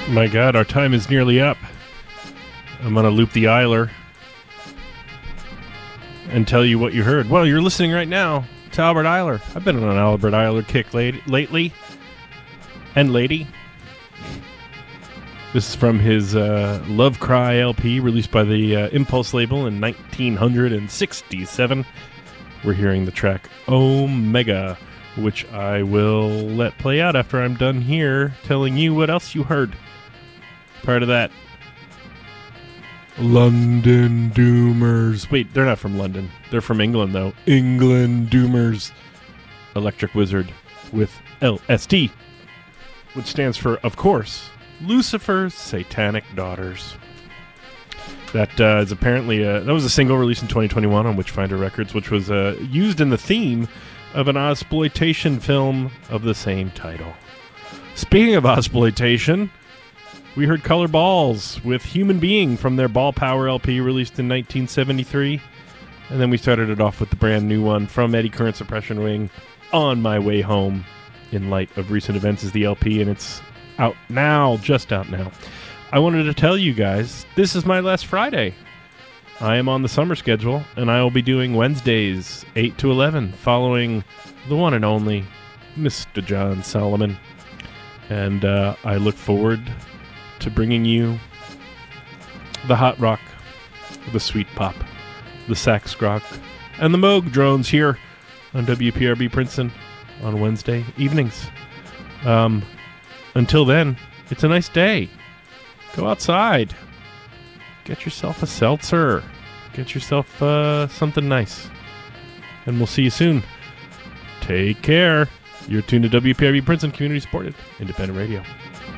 My God, our time is nearly up. I'm going to loop the Eiler and tell you what you heard. Well, you're listening right now to Albert Eiler. I've been on an Albert Eiler kick lately. And lady. This is from his Love Cry LP, released by the Impulse label in 1967. We're hearing the track Omega, which I will let play out after I'm done here telling you what else you heard. Part of that, London Doomers. Wait, they're not from London. They're from England, though. England Doomers. Electric Wizard with LSD, which stands for, of course, Lucifer's Satanic Daughters. That is apparently that was a single released in 2021 on Witchfinder Records, which was used in the theme of an Ozploitation film of the same title. Speaking of Ozploitation, we heard Color Balls with Human Being from their Ball Power LP released in 1973. And then we started it off with the brand new one from Eddie Current Suppression Wing, On My Way Home, in light of recent events, is the LP, and it's out now, just out now. I wanted to tell you guys, this is my last Friday. I am on the summer schedule, and I will be doing Wednesdays, 8 to 11, following the one and only Mr. John Solomon. And I look forward to bringing you the hot rock, the sweet pop, the sax rock, and the Moog drones here on WPRB Princeton on Wednesday evenings. Until then, it's a nice day. Go outside. Get yourself a seltzer. Get yourself something nice. And we'll see you soon. Take care. You're tuned to WPRB Princeton, community supported independent radio.